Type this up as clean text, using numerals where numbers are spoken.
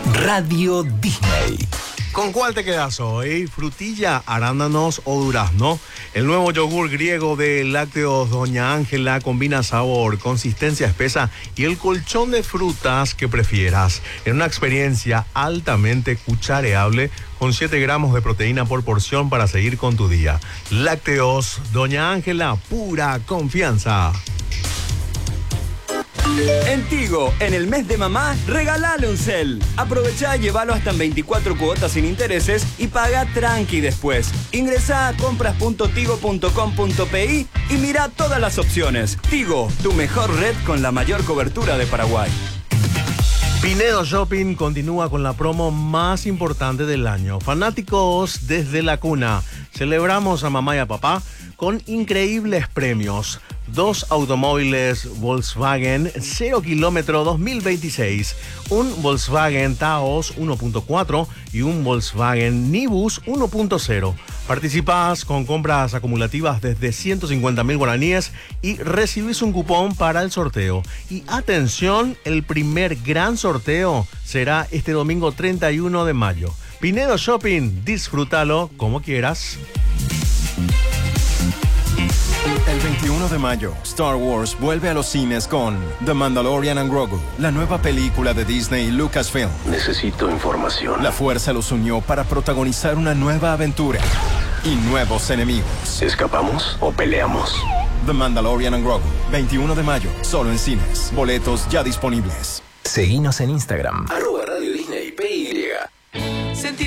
Radio Disney. ¿Con cuál te quedas hoy? ¿Frutilla, arándanos o durazno? El nuevo yogur griego de lácteos Doña Ángela combina sabor, consistencia espesa y el colchón de frutas que prefieras en una experiencia altamente cuchareable con 7 gramos de proteína por porción para seguir con tu día. Lácteos Doña Ángela, pura confianza. En Tigo, en el mes de mamá, regalale un cel. Aprovechá y llévalo hasta en 24 cuotas sin intereses y paga tranqui después. Ingresá a compras.tigo.com.pi y mira todas las opciones. Tigo, tu mejor red con la mayor cobertura de Paraguay. Pinedo Shopping continúa con la promo más importante del año. Fanáticos desde la cuna. Celebramos a mamá y a papá con increíbles premios. 2 automóviles Volkswagen 0 kilómetro 2026, un Volkswagen Taos 1.4 y un Volkswagen Nibus 1.0. Participás con compras acumulativas desde 150.000 guaraníes y recibís un cupón para el sorteo. Y atención, el primer gran sorteo será este domingo 31 de mayo. Pinedo Shopping, disfrútalo como quieras. El 21 de mayo, Star Wars vuelve a los cines con The Mandalorian and Grogu, la nueva película de Disney y Lucasfilm. Necesito información. La fuerza los unió para protagonizar una nueva aventura y nuevos enemigos. ¿Escapamos o peleamos? The Mandalorian and Grogu, 21 de mayo, solo en cines. Boletos ya disponibles. Seguinos en Instagram.